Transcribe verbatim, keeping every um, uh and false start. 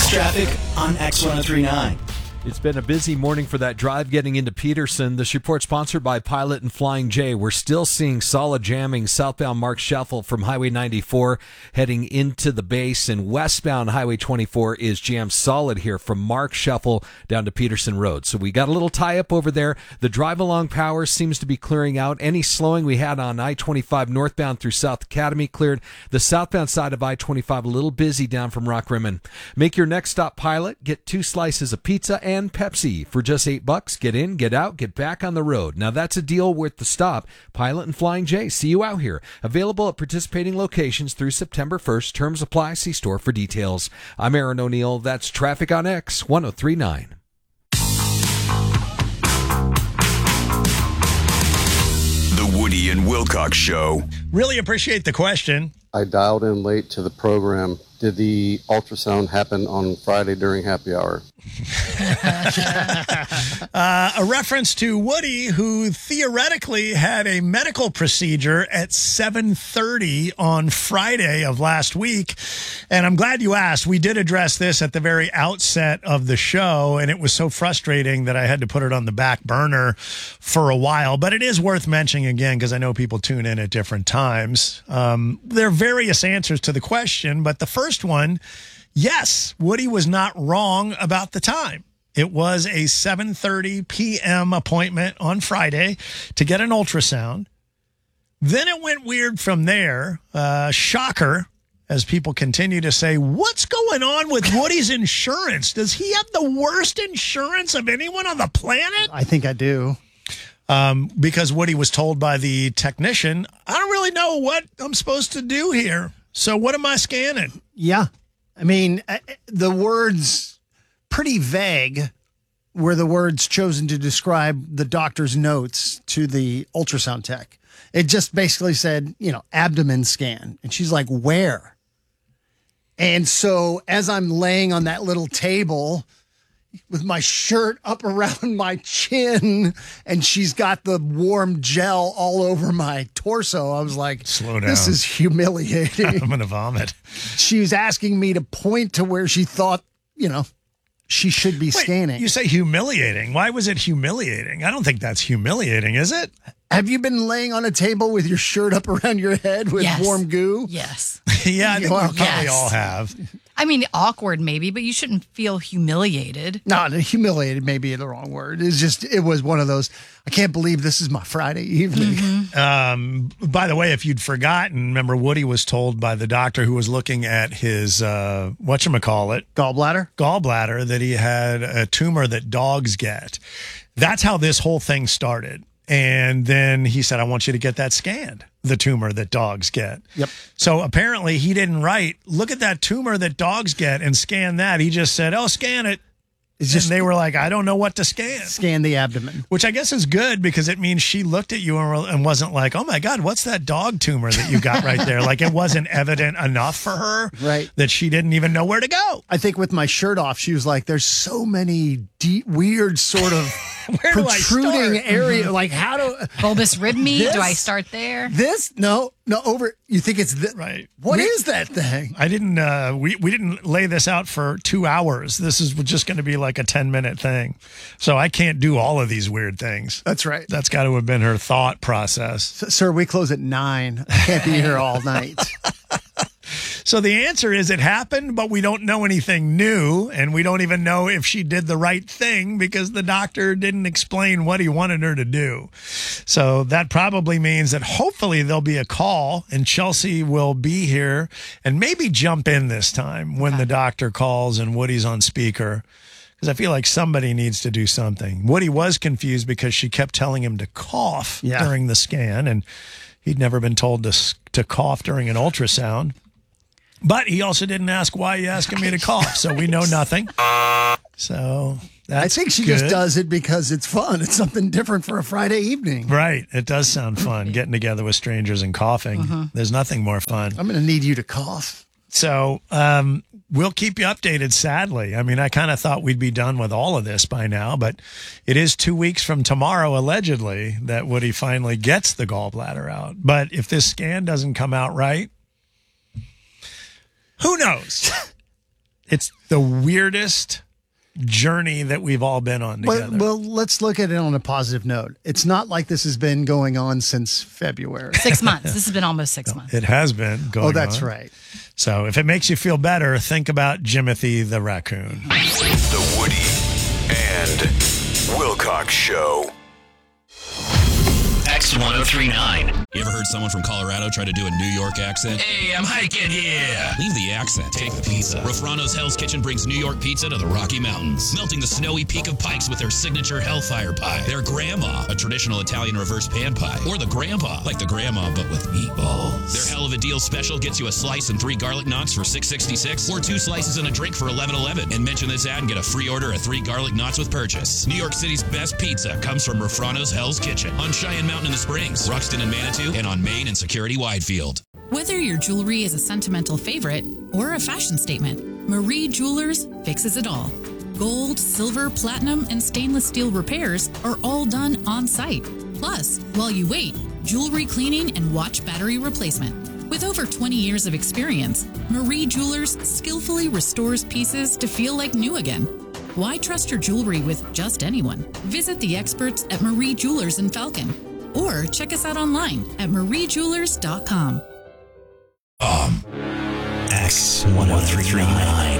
traffic on X one oh three point nine. It's been a busy morning for that drive getting into Peterson. This report sponsored by Pilot and Flying J. We're still seeing solid jamming southbound Mark Scheffel from Highway ninety-four heading into the base, and westbound Highway twenty-four is jammed solid here from Mark Scheffel down to Peterson Road. So we got a little tie-up over there. The drive-along power seems to be clearing out. Any slowing we had on I twenty-five northbound through South Academy cleared. The southbound side of I twenty-five a little busy down from Rock Rimmon. Make your next stop Pilot. Get two slices of pizza and Pepsi for just eight bucks. Get in, get out, get back on the road. Now that's a deal worth the stop. Pilot and Flying J. See you out here. Available at participating locations through September first. Terms apply. See store for details. I'm Aaron O'Neill. That's Traffic on X one oh three point nine. The Woody and Wilcox Show. Really appreciate the question. I dialed in late to the program. Did the ultrasound happen on Friday during happy hour? uh, a reference to Woody, who theoretically had a medical procedure at seven thirty on Friday of last week. And I'm glad you asked. We did address this at the very outset of the show, and it was so frustrating that I had to put it on the back burner for a while. But it is worth mentioning again, because I know people tune in at different times. Um, there are various answers to the question, but the first one, yes, Woody was not wrong about the time. It was a seven thirty p.m. appointment on Friday to get an ultrasound. Then it went weird from there. Uh, shocker, as people continue to say, what's going on with Woody's insurance? Does he have the worst insurance of anyone on the planet? I think I do. Um, because Woody was told by the technician, I don't really know what I'm supposed to do here. So what am I scanning? Yeah. I mean, the words pretty vague were the words chosen to describe the doctor's notes to the ultrasound tech. It just basically said, you know, abdomen scan. And she's like, where? And so as I'm laying on that little table with my shirt up around my chin and she's got the warm gel all over my torso, I was like, slow down. This is humiliating. I'm going to vomit. She was asking me to point to where she thought, you know, she should be Wait, scanning. You say humiliating. Why was it humiliating? I don't think that's humiliating, is it? Have you been laying on a table with your shirt up around your head with Yes. warm goo? Yes. Yeah, I think we Well, probably yes. all have. I mean, awkward maybe, but you shouldn't feel humiliated. No, humiliated may be the wrong word. It's just, it was one of those, I can't believe this is my Friday evening. Mm-hmm. Um, by the way, if you'd forgotten, remember Woody was told by the doctor who was looking at his, uh, whatchamacallit, Gallbladder? gallbladder, that he had a tumor that dogs get. That's how this whole thing started. And then he said, I want you to get that scanned, the tumor that dogs get. Yep. So apparently he didn't write, look at that tumor that dogs get and scan that. He just said, oh, scan it. It's just, And they were like, I don't know what to scan. scan the abdomen. Which I guess is good because it means she looked at you and and wasn't like, oh my God, what's that dog tumor that you got right there? Like it wasn't evident enough for her Right. that she didn't even know where to go. I think with my shirt off, she was like, there's so many deep, weird sort of Where do I protruding start? area. Like how do, Bulbous ribme, This- do I start there? this? No, no, over, you think it's this? Right. What We- is that thing? I didn't, uh, we, we didn't lay this out for two hours. This is just going to be like a ten minute thing. So I can't do all of these weird things. That's right. That's got to have been her thought process. S- Sir, we close at nine. I can't be here all night. So the answer is it happened, but we don't know anything new, and we don't even know if she did the right thing because the doctor didn't explain what he wanted her to do. So that probably means that hopefully there'll be a call, and Chelsea will be here and maybe jump in this time when the doctor calls and Woody's on speaker. Because I feel like somebody needs to do something. Woody was confused because she kept telling him to cough Yeah. during the scan, and he'd never been told to s- to cough during an ultrasound. But he also didn't ask why you asking me to cough, so we know nothing. So that's I think she good. just does it because it's fun. It's something different for a Friday evening. Right. It does sound fun, getting together with strangers and coughing. There's nothing more fun. I'm going to need you to cough. So um, we'll keep you updated, sadly. I mean, I kind of thought we'd be done with all of this by now, but it is two weeks from tomorrow, allegedly, that Woody finally gets the gallbladder out. But if this scan doesn't come out right, who knows? It's the weirdest journey that we've all been on together. Well, well, let's look at it on a positive note. It's not like this has been going on since February. Six months. This has been almost six months. It has been going on. Oh, that's on. right. So if it makes you feel better, think about Jimothy the raccoon. The Woody and Wilcox Show. X ten thirty-nine. You ever heard someone from Colorado try to do a New York accent? Hey, I'm hiking here. Leave the accent. Take the pizza. Rofrano's Hell's Kitchen brings New York pizza to the Rocky Mountains, melting the snowy peak of Pikes with their signature Hellfire Pie, their Grandma, a traditional Italian reverse pan pie, or the Grandpa, like the Grandma but with meatballs. Their Hell of a Deal special gets you a slice and three garlic knots for six sixty-six, or two slices and a drink for eleven eleven. And mention this ad and get a free order of three garlic knots with purchase. New York City's best pizza comes from Rofrano's Hell's Kitchen on Cheyenne Mountain in the Springs, Ruxton and Manitou, and on Main and Security Widefield. Whether your jewelry is a sentimental favorite or a fashion statement, Marie Jewelers fixes it all. Gold, silver, platinum, and stainless steel repairs are all done on site. Plus, while you wait, jewelry cleaning and watch battery replacement. With over twenty years of experience, Marie Jewelers skillfully restores pieces to feel like new again. Why trust your jewelry with just anyone? Visit the experts at Marie Jewelers in Falcon, or check us out online at marie jewelers dot com. Um, X ten thirty-nine.